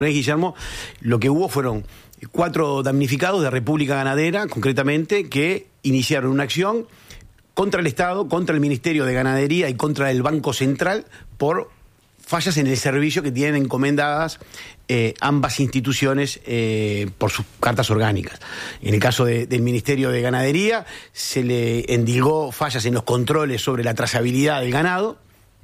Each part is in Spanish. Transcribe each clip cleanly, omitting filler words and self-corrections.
Guillermo, lo que hubo fueron 4 damnificados de República Ganadera, concretamente, que iniciaron una acción contra el Estado, contra el Ministerio de Ganadería y contra el Banco Central por fallas en el servicio que tienen encomendadas ambas instituciones por sus cartas orgánicas. En el caso del Ministerio de Ganadería se le endilgó fallas en los controles sobre la trazabilidad del ganado,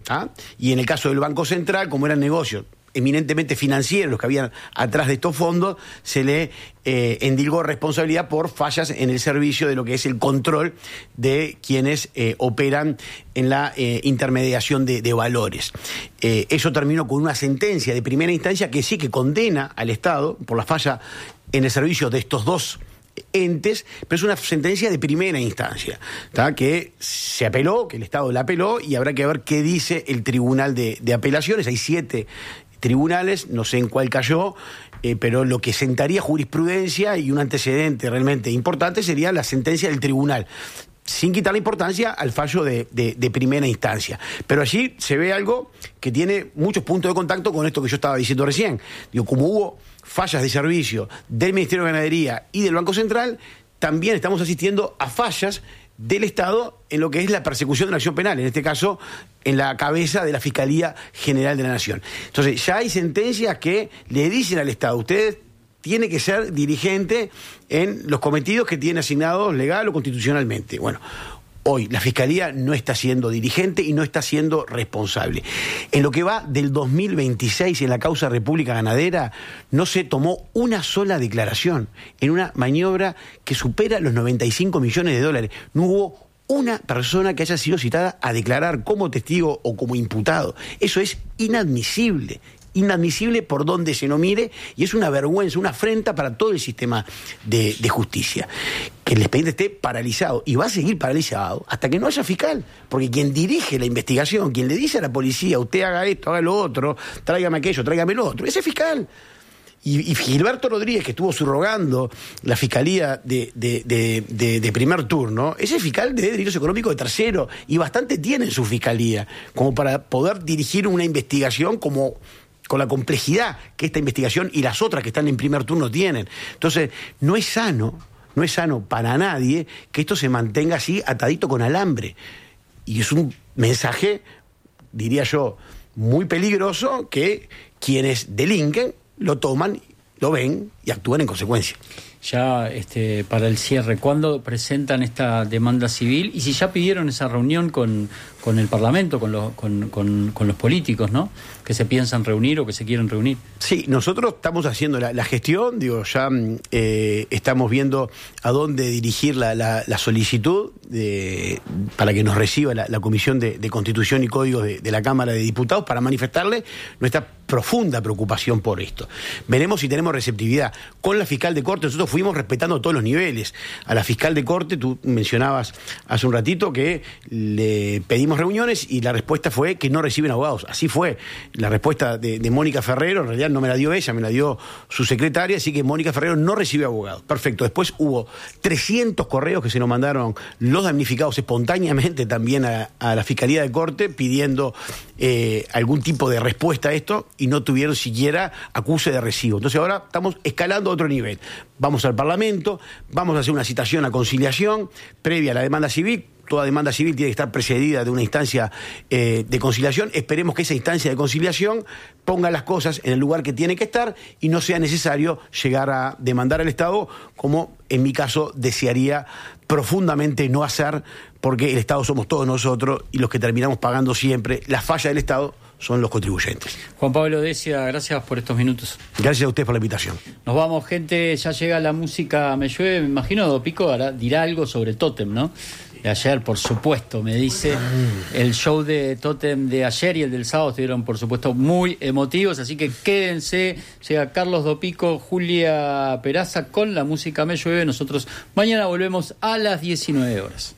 y en el caso del Banco Central, como eran negocios eminentemente financieros los que habían atrás de estos fondos, se le endilgó responsabilidad por fallas en el servicio de lo que es el control de quienes operan en la intermediación de valores. Eso terminó con una sentencia de primera instancia que sí que condena al Estado por la falla en el servicio de estos dos entes, pero es una sentencia de primera instancia, que se apeló, que el Estado la apeló, y habrá que ver qué dice el Tribunal de Apelaciones. Hay 7 tribunales, no sé en cuál cayó, pero lo que sentaría jurisprudencia y un antecedente realmente importante sería la sentencia del tribunal, sin quitar la importancia al fallo de primera instancia. Pero allí se ve algo que tiene muchos puntos de contacto con esto que yo estaba diciendo recién. Digo, como hubo fallas de servicio del Ministerio de Ganadería y del Banco Central, también estamos asistiendo a fallas del Estado en lo que es la persecución de la acción penal, en este caso en la cabeza de la Fiscalía General de la Nación. Entonces ya hay sentencias que le dicen al Estado: usted tiene que ser dirigente en los cometidos que tiene asignados legal o constitucionalmente. Bueno, hoy la Fiscalía no está siendo dirigente y no está siendo responsable. En lo que va del 2026 en la causa República Ganadera no se tomó una sola declaración en una maniobra que supera los 95 millones de dólares. No hubo una persona que haya sido citada a declarar como testigo o como imputado. Eso es inadmisible. Inadmisible por donde se nos mire, y es una vergüenza, una afrenta para todo el sistema de justicia. Que el expediente esté paralizado, y va a seguir paralizado hasta que no haya fiscal, porque quien dirige la investigación, quien le dice a la policía: usted haga esto, haga lo otro, tráigame aquello, tráigame lo otro, ese es fiscal. Y Gilberto Rodríguez, que estuvo subrogando la fiscalía de primer turno, ese fiscal de delitos económicos de tercero, y bastante tiene en su fiscalía, como para poder dirigir una investigación con la complejidad que esta investigación y las otras que están en primer turno tienen. Entonces, no es sano para nadie que esto se mantenga así atadito con alambre. Y es un mensaje, diría yo, muy peligroso, que quienes delinquen lo toman, lo ven y actúan en consecuencia. Ya para el cierre, ¿cuándo presentan esta demanda civil? Y si ya pidieron esa reunión con el Parlamento, con los políticos, ¿no?, que se piensan reunir o que se quieren reunir. Sí, nosotros estamos haciendo la gestión, ya estamos viendo a dónde dirigir la solicitud para que nos reciba la Comisión de Constitución y Códigos de la Cámara de Diputados, para manifestarle nuestra profunda preocupación por esto. Veremos si tenemos receptividad. Con la fiscal de Corte nosotros fuimos respetando todos los niveles. A la fiscal de Corte, tú mencionabas hace un ratito que le pedimos reuniones y la respuesta fue que no reciben abogados. Así fue. La respuesta de Mónica Ferrero, en realidad no me la dio ella, me la dio su secretaria, así que Mónica Ferrero no recibe abogados. Perfecto. Después hubo 300 correos que se nos mandaron los damnificados espontáneamente también a la Fiscalía de Corte pidiendo algún tipo de respuesta a esto, y no tuvieron siquiera acuse de recibo. Entonces ahora estamos escalando a otro nivel. Vamos al Parlamento, vamos a hacer una citación a conciliación previa a la demanda civil. Toda demanda civil tiene que estar precedida de una instancia de conciliación. Esperemos que esa instancia de conciliación ponga las cosas en el lugar que tiene que estar y no sea necesario llegar a demandar al Estado, como en mi caso desearía profundamente no hacer, porque el Estado somos todos nosotros y los que terminamos pagando siempre la falla del Estado son los contribuyentes. Juan Pablo Decia, gracias por estos minutos. Gracias a ustedes por la invitación. Nos vamos, gente, ya llega la música Me Llueve. Me imagino Dopico dirá algo sobre Tótem, ¿no? De ayer, por supuesto, me dice. El show de Tótem de ayer y el del sábado estuvieron, por supuesto, muy emotivos, así que quédense. Llega Carlos Dopico, Julia Peraza con la música Me Llueve. Nosotros mañana volvemos a las 19 horas.